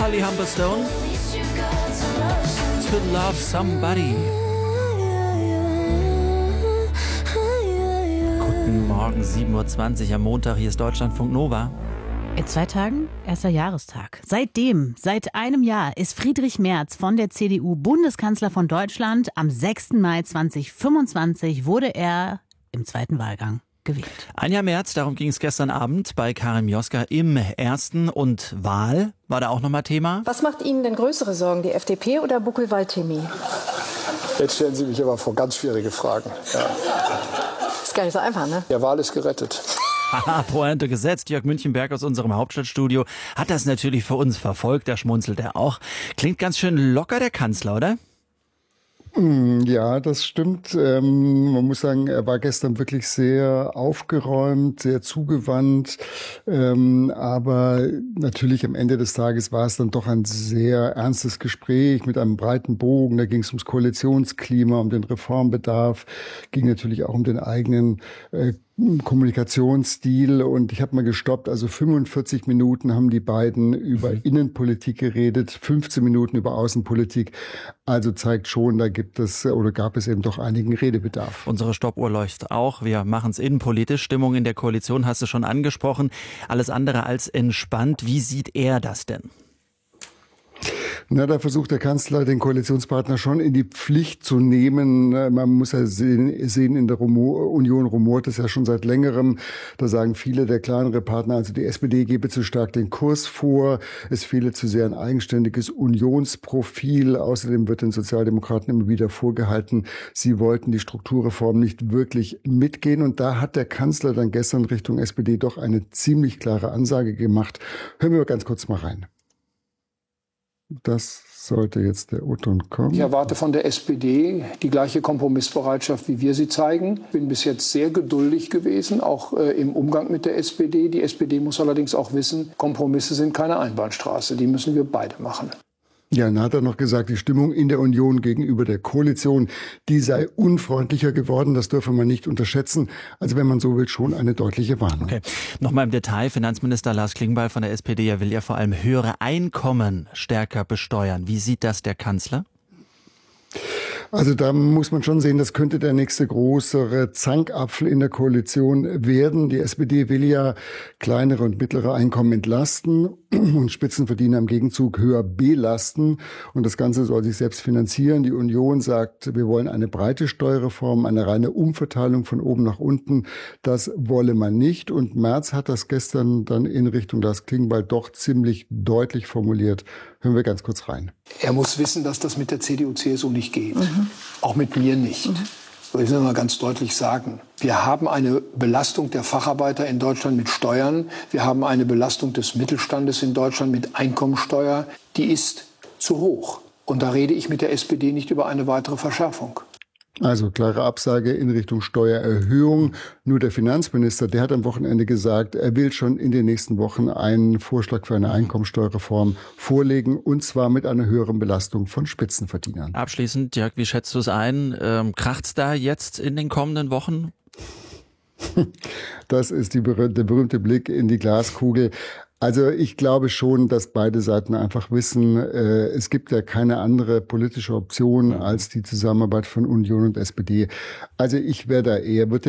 Charlie Humberstone. To love somebody. Guten Morgen, 7.20 Uhr am Montag. Hier ist Deutschlandfunk Nova. In 2 Tagen, 1. Jahrestag. Seit einem Jahr ist Friedrich Merz von der CDU Bundeskanzler von Deutschland. Am 6. Mai 2025 wurde er im zweiten Wahlgang gewählt. Ein Jahr Merz, darum ging es gestern Abend bei Karin Mioska im ersten. Und Wahl war da auch nochmal Thema. Was macht Ihnen denn größere Sorgen, die FDP oder Buckelwald-Chemie? Jetzt stellen Sie mich aber vor ganz schwierige Fragen. Ja. Ist gar nicht so einfach, ne? Der Wahl ist gerettet. Haha, Pointe gesetzt. Jörg Münchenberg aus unserem Hauptstadtstudio hat das natürlich für uns verfolgt. Da schmunzelt er auch. Klingt ganz schön locker, der Kanzler, oder? Ja, das stimmt. Man muss sagen, er war gestern wirklich sehr aufgeräumt, sehr zugewandt. Aber natürlich am Ende des Tages war es dann doch ein sehr ernstes Gespräch mit einem breiten Bogen. Da ging es ums Koalitionsklima, um den Reformbedarf, ging natürlich auch um den eigenen Kommunikationsstil, und ich habe mal gestoppt, also 45 Minuten haben die beiden über Innenpolitik geredet, 15 Minuten über Außenpolitik, also zeigt schon, da gab es eben doch einigen Redebedarf. Unsere Stoppuhr läuft auch, wir machen es innenpolitisch, Stimmung in der Koalition hast du schon angesprochen, alles andere als entspannt. Wie sieht er das denn? Na, da versucht der Kanzler, den Koalitionspartner schon in die Pflicht zu nehmen. Man muss ja sehen, in der Union rumort es ja schon seit längerem. Da sagen viele der kleineren Partner, also die SPD gebe zu stark den Kurs vor. Es fehle zu sehr ein eigenständiges Unionsprofil. Außerdem wird den Sozialdemokraten immer wieder vorgehalten, sie wollten die Strukturreform nicht wirklich mitgehen. Und da hat der Kanzler dann gestern Richtung SPD doch eine ziemlich klare Ansage gemacht. Hören wir ganz kurz mal rein. Das sollte jetzt der O-Ton kommen. Ich erwarte von der SPD die gleiche Kompromissbereitschaft, wie wir sie zeigen. Ich bin bis jetzt sehr geduldig gewesen, auch im Umgang mit der SPD. Die SPD muss allerdings auch wissen, Kompromisse sind keine Einbahnstraße. Die müssen wir beide machen. Ja, dann hat er noch gesagt, die Stimmung in der Union gegenüber der Koalition, die sei unfreundlicher geworden. Das dürfe man nicht unterschätzen. Also wenn man so will, schon eine deutliche Warnung. Okay. Nochmal im Detail. Finanzminister Lars Klingbeil von der SPD, er will ja vor allem höhere Einkommen stärker besteuern. Wie sieht das der Kanzler? Also da muss man schon sehen, das könnte der nächste größere Zankapfel in der Koalition werden. Die SPD will ja kleinere und mittlere Einkommen entlasten und Spitzenverdiener im Gegenzug höher belasten. Und das Ganze soll sich selbst finanzieren. Die Union sagt, wir wollen eine breite Steuerreform, eine reine Umverteilung von oben nach unten. Das wolle man nicht. Und Merz hat das gestern dann in Richtung Lars Klingbeil doch ziemlich deutlich formuliert. Hören wir ganz kurz rein. Er muss wissen, dass das mit der CDU-CSU nicht geht. Auch mit mir nicht. Ich will mal ganz deutlich sagen, wir haben eine Belastung der Facharbeiter in Deutschland mit Steuern. Wir haben eine Belastung des Mittelstandes in Deutschland mit Einkommensteuer. Die ist zu hoch. Und da rede ich mit der SPD nicht über eine weitere Verschärfung. Also klare Absage in Richtung Steuererhöhung. Nur der Finanzminister, der hat am Wochenende gesagt, er will schon in den nächsten Wochen einen Vorschlag für eine Einkommensteuerreform vorlegen, und zwar mit einer höheren Belastung von Spitzenverdienern. Abschließend, Jörg, wie schätzt du es ein? Kracht's da jetzt in den kommenden Wochen? Das ist der berühmte Blick in die Glaskugel. Also ich glaube schon, dass beide Seiten einfach wissen, es gibt ja keine andere politische Option als die Zusammenarbeit von Union und SPD. Also ich wäre da eher, würde